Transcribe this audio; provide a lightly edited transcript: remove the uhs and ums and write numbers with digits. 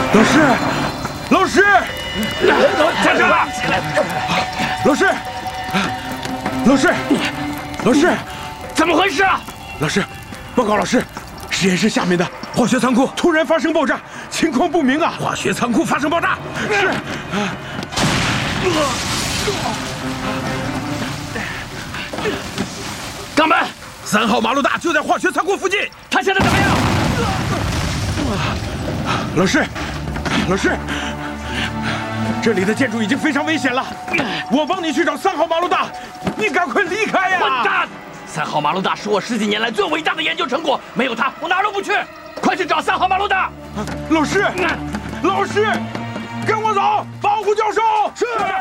老师，老师， 站住！ 老师，老师，老师， 怎么回事啊？ 老师，报告老师，实验室下面的化学仓库突然发生爆炸，情况不明啊！ 化学仓库发生爆炸， 是。 冈本 3号马路大就在化学仓库附近， 他现在怎么样？ 老师，老师，这里的建筑已经非常危险了，我帮你去找3号马路大，你赶快离开呀！ 混蛋！3号马路大是我10几年来最伟大的研究成果，没有他，我哪儿都不去。快去找3号马路大！ 老师，老师，跟我走，保护教授。是。